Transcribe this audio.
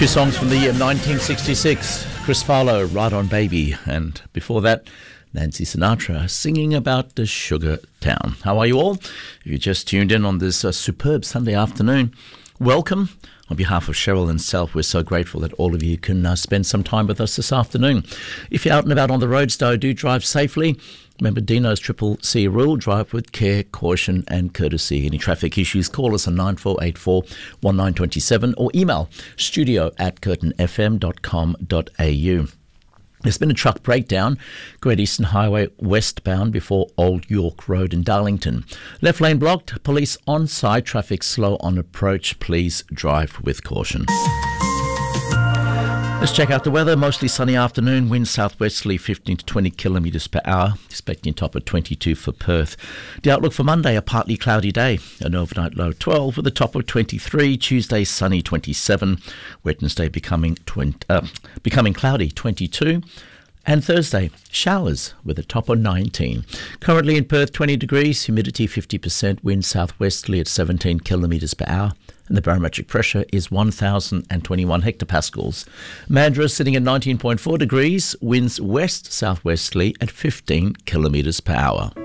Two songs from the year 1966. Chris Farlowe, Ride On Baby, and before that, Nancy Sinatra singing about the Sugar Town. How are you all? If you just tuned in on this superb Sunday afternoon, welcome. On behalf of Cheryl and self, we're so grateful that all of you can spend some time with us this afternoon. If you're out and about on the roads, though, do drive safely. Remember Dino's Triple C rule, drive with care, caution and courtesy. Any traffic issues, call us on 9484 1927 or email studio@curtinfm.com.au. There's been a truck breakdown, Great Eastern Highway westbound before Old York Road in Darlington. Left lane blocked, police on site, traffic slow on approach. Please drive with caution. Let's check out the weather. Mostly sunny afternoon. Wind southwesterly 15 to 20 kilometres per hour. Expecting top of 22 for Perth. The outlook for Monday, a partly cloudy day. An overnight low 12 with a top of 23. Tuesday sunny 27. Wednesday becoming cloudy 22. And Thursday, showers with a top of 19. Currently in Perth, 20 degrees, humidity 50%, wind southwesterly at 17 kilometres per hour. And the barometric pressure is 1,021 hectopascals. Mandurah sitting at 19.4 degrees, winds west-southwesterly at 15 kilometres per hour.